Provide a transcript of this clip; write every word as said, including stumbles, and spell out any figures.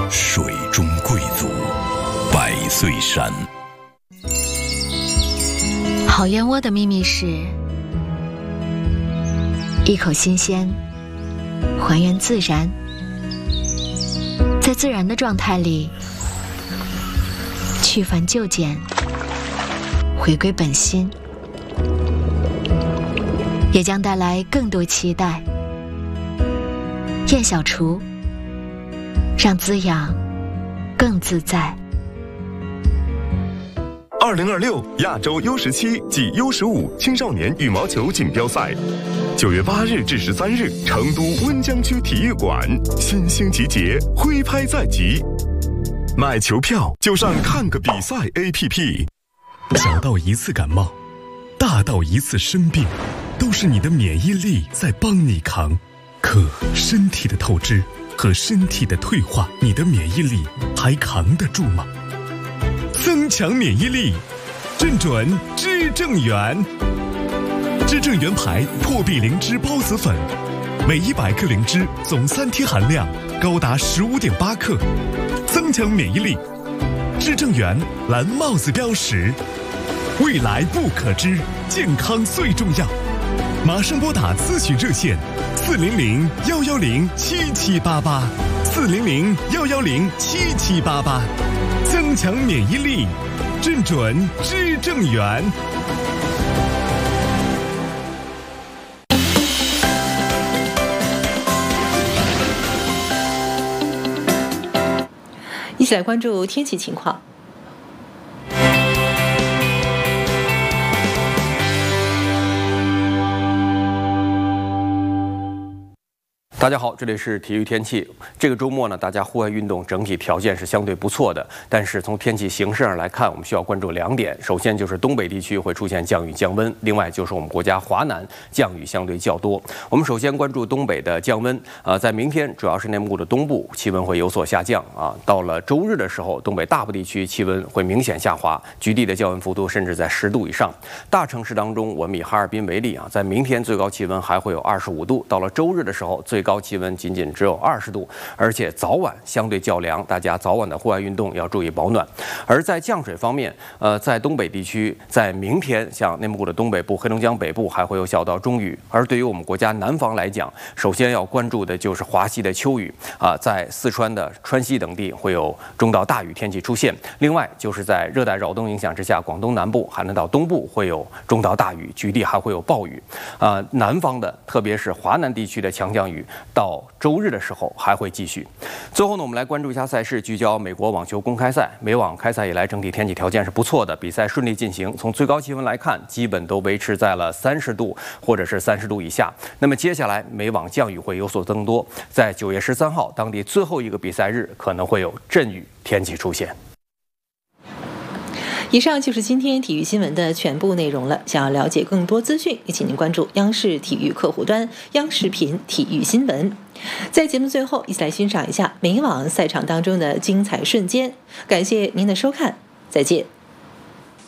水中贵族，百岁山。 好燕窝的秘密是一口新鲜，还原自然，在自然的状态里去繁就简，回归本心，也将带来更多期待。燕小厨，让滋养更自在。 二零二六亚洲 U 十七暨 U 十五青少年羽毛球锦标赛，九月八日至十三日，成都温江区体育馆，新星集结，挥拍在即。买球票就上看个比赛 A P P。 小到一次感冒，大到一次生病，都是你的免疫力在帮你扛。可身体的透支和身体的退化，你的免疫力还扛得住吗？增强免疫力，正准知正元。知正元牌破壁灵芝孢子粉，每一百克灵芝总三贴含量高达十五点八克，增强免疫力。知正元蓝帽子标识，未来不可知，健康最重要。马上拨打咨询热线四零零幺幺零七七八八，四零零幺幺零七七八八，增强免疫力，正准知正元。 一起来关注天气情况。 大家好，这里是体育天气。这个周末呢，大家户外运动整体条件是相对不错的，但是从天气形势上来看，我们需要关注两点。首先就是东北地区会出现降雨降温，另外就是我们国家华南降雨相对较多。我们首先关注东北的降温，呃，在明天主要是内蒙古的东部气温会有所下降啊。到了周日的时候，东北大部地区气温会明显下滑，局地的降温幅度甚至在十度以上。大城市当中，我们以哈尔滨为例啊，在明天最高气温还会有二十五度，到了周日的时候，最高气温仅仅只有二十度，而且早晚相对较凉，大家早晚的户外运动要注意保暖。而在降水方面，呃，在东北地区，在明天，像内蒙古的东北部、黑龙江北部还会有小到中雨。而对于我们国家南方来讲，首先要关注的就是华西的秋雨啊，在四川的川西等地会有中到大雨天气出现。另外，就是在热带扰动影响之下，广东南部、海南岛东部会有中到大雨，局地还会有暴雨。啊，南方的，特别是华南地区的强降雨，到周日的时候还会继续。最后呢，我们来关注一下赛事，聚焦美国网球公开赛。美网开赛以来，整体天气条件是不错的，比赛顺利进行。从最高气温来看，基本都维持在了三十度或者是三十度以下。那么接下来美网降雨会有所增多，在九月十三号当地最后一个比赛日，可能会有阵雨天气出现。 以上就是今天体育新闻的全部内容了。想要了解更多资讯，也请您关注央视体育客户端、央视频体育新闻。在节目最后，一起来欣赏一下美网赛场当中的精彩瞬间。感谢您的收看，再见。